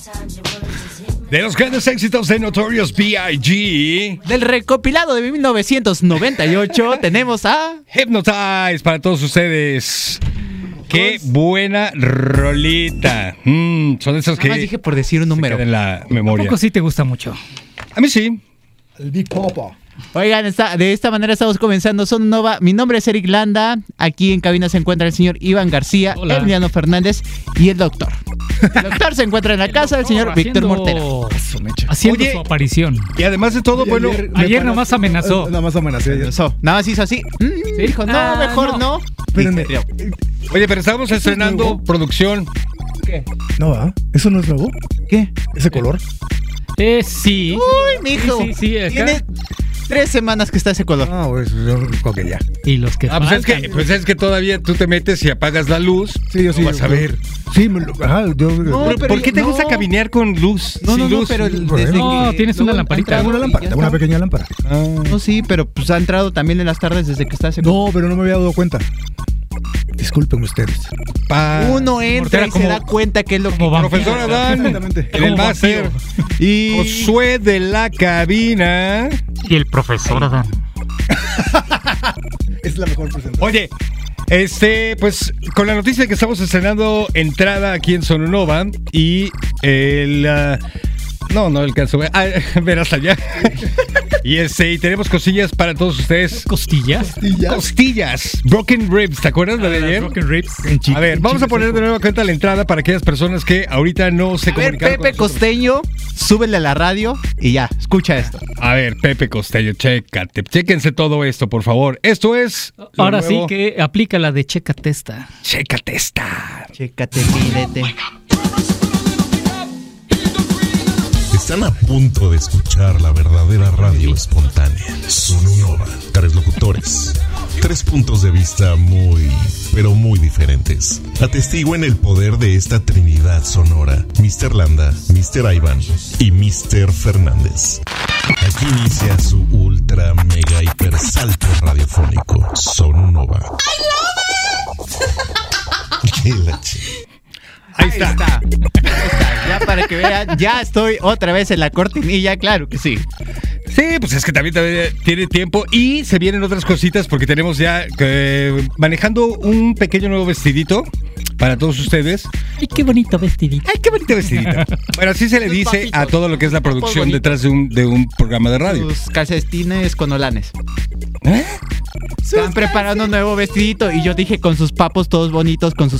De los grandes éxitos de Notorious B.I.G. Del recopilado de 1998 tenemos a Hypnotize para todos ustedes. Qué buena rolita. Son esas que nada más dije por decir un número en la memoria. ¿A poco sí te gusta mucho? A mí sí. El Big Papa. Oigan, de esta manera estamos comenzando Son Nova. Mi nombre es Eric Landa. Aquí en cabina se encuentra el señor Iván García, Hola. Emiliano Fernández y el doctor. El doctor se encuentra en la casa del señor Víctor Mortera. Haciendo Oye, su aparición. Y además de todo, bueno, Ayer nomás amenazó. Nada más amenacé ayer. Nada más hizo así. Dijo, no, mejor no. Espérenme. oye, pero estábamos estrenando nuevo? producción. No, ¿ah? ¿Eso no es nuevo? ¿Qué? ¿Ese color? Sí. Uy, mijo. Sí, acá. Tiene 3 semanas que está ese color. Ah, pues yo creo que ya. Y los que Pues es que todavía tú te metes y apagas la luz. Sí, yo sí. No vas a ver. Sí, yo... No, ¿Por pero qué te no. gusta cabinear con luz? No, sin no, luz? pero bueno. desde No, que tienes una luego lamparita. ha Tengo entrado una y lámpara, ya una está. pequeña lámpara. No, sí, pero pues ha entrado también en las tardes desde que está ese color. No, pero no me había dado cuenta. Disculpen ustedes. Uno entra Mortera y como- se da cuenta que es lo que... como Profesor Adán, Exactamente. en el Como máster. vampiro. Y... Josué de la cabina. Y el profesor Adán. Es la mejor presentación. Oye, pues con la noticia de que estamos estrenando entrada aquí en Sononova y el... no alcanzo a ver hasta allá. Y y tenemos cosillas para todos ustedes. ¿Costillas? Costillas. Broken Ribs, ¿te acuerdas de ayer? Broken Ribs. A ver, vamos a poner de nueva cuenta la entrada para aquellas personas que ahorita no se A ver, comunicaron con Pepe nosotros. Costeño, súbele a la radio y ya, escucha esto. A ver, Pepe Costello, chéquense todo esto, por favor. Esto es... lo Ahora nuevo. sí que aplica la de checa testa. Chécate esta. Chécate, pídete. Están a punto de escuchar la verdadera radio espontánea. Sononova. 3 locutores. 3 puntos de vista muy, pero muy diferentes. Atestiguen el poder de esta trinidad sonora. Mr. Landa, Mr. Iván y Mr. Fernández. Aquí inicia su ultra, mega, hiper salto radiofónico. Sononova. ¡Qué la Ahí está. Ya para que vean, ya estoy otra vez en la cortinilla, claro que sí. Sí, pues es que también tiene tiempo y se vienen otras cositas porque tenemos ya manejando un pequeño nuevo vestidito para todos ustedes. Ay, qué bonito vestidito. ¡Ay, qué bonito vestidito! Bueno, así se le dice a todo lo que es la producción detrás de un programa de radio. Sus calcetines con olanes. ¿Eh? Están preparando un nuevo vestidito y yo dije con sus papos todos bonitos, con sus